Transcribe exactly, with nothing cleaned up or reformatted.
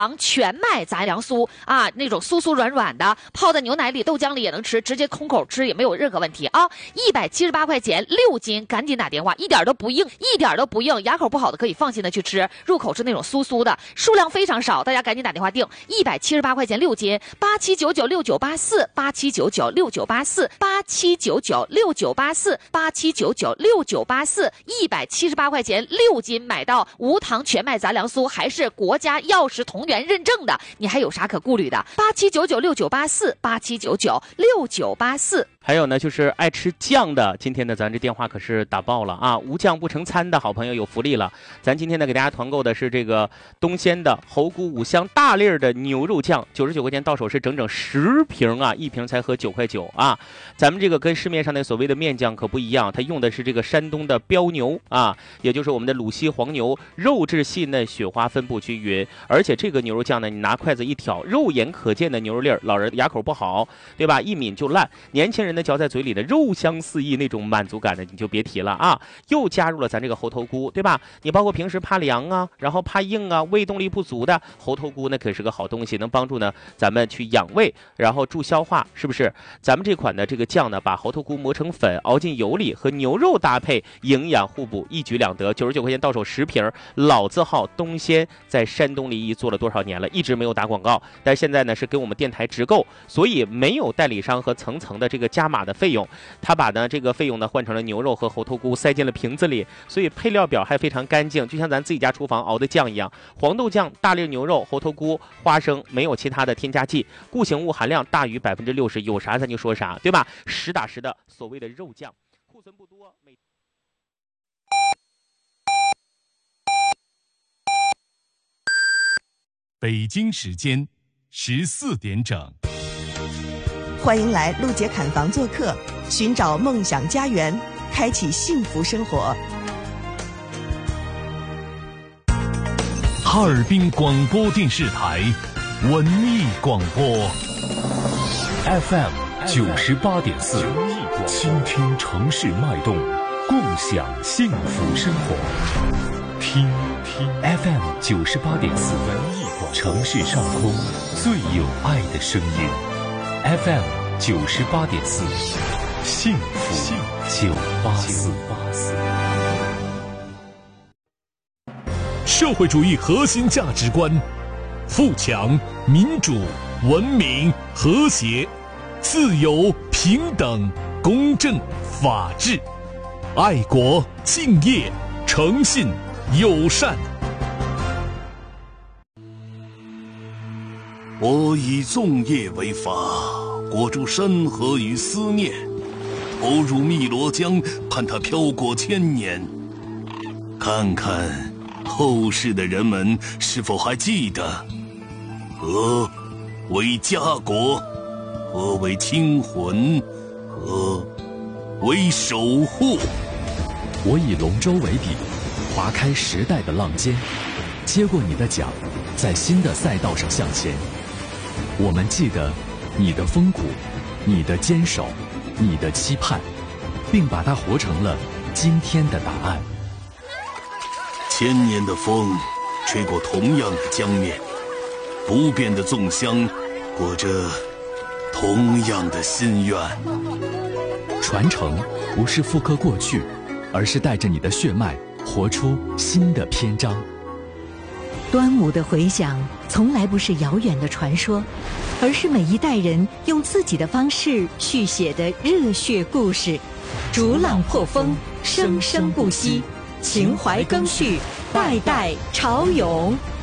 全麦杂粮酥啊，那种酥酥软软的，泡在牛奶里、豆浆里也能吃，直接空口吃也没有任何问题啊！一百七十八块钱六斤，赶紧打电话，一点都不硬，一点都不硬，牙口不好的可以放心的去吃，入口是那种酥酥的，数量非常少，大家赶紧打电话订，一百七十八块钱六斤，八七九九六九八四，八七九九六九八四，八七九九六九八四，八七九九六九八四，一百七十八块钱六斤买到无糖全麦杂粮酥，还是国家药食同源认证的，你还有啥可顾虑的？八七九九六九八四，八七九九六九八四。 还有呢，就是爱吃酱的，今天呢，咱这电话可是打爆了啊！无酱不成餐的好朋友有福利了，咱今天呢给大家团购的是这个东鲜的猴菇五香大粒的牛肉酱，九十九块钱到手是整整十瓶啊，一瓶才合九块九啊！咱们这个跟市面上那所谓的面酱可不一样，它用的是这个山东的标牛啊，也就是我们的鲁西黄牛，肉质细嫩，雪花分布均匀，而且这个牛肉酱呢，你拿筷子一挑，肉眼可见的牛肉粒儿，老人牙口不好，对吧？一抿就烂，年轻人的嚼在嘴里的肉香四溢，那种满足感的你就别提了啊！又加入了咱这个猴头菇，对吧？你包括平时怕凉啊，然后怕硬啊，胃动力不足的猴头菇，那可是个好东西，能帮助呢咱们去养胃，然后助消化，是不是？咱们这款的这个酱呢，把猴头菇磨成粉，熬进油里，和牛肉搭配，营养互补，一举两得。九十九块钱到手十瓶，老字号东鲜，在山东临沂做了多少年了，一直没有打广告，但现在呢是跟我们电台直购，所以没有代理商和层层的这个加码的费用，他把呢这个费用呢换成了牛肉和猴头菇，塞进了瓶子里，所以配料表还非常干净，就像咱自己家厨房熬的酱一样。黄豆酱、大粒牛肉、猴头菇、花生，没有其他的添加剂，固形物含量大于百分之六十，有啥咱就说啥，对吧？实打实的所谓的肉酱，库存不多。每北京时间十四点整。 欢迎来陆杰侃房做客，寻找梦想家园，开启幸福生活。 哈尔滨广播电视台文艺广播 F M 九十八点四，倾听城市脉动，共享幸福生活。听听 F M 九十八点四，文艺广播，城市上空最有爱的声音。F M 九十八点四，幸福九八四。社会主义核心价值观：富强、民主、文明、和谐、自由、平等、公正、法治、爱国、敬业、诚信、友善。 我以纵业为法，裹住山河与思念，投入汨罗江，盼它飘过千年。看看后世的人们是否还记得，何为家国，何为清魂，何为守护。 我以龙舟为笔，划开时代的浪尖，接过你的桨，在新的赛道上向前。我们记得你的风骨，你的坚守，你的期盼，并把它活成了今天的答案。 千年的风吹过同样的江面，不变的粽香裹着同样的心愿。 传承不是复刻过去，而是带着你的血脉活出新的篇章。 端午的回响从来不是遥远的传说，而是每一代人用自己的方式续写的热血故事。逐浪破风，生生不息，情怀更续，代代潮涌。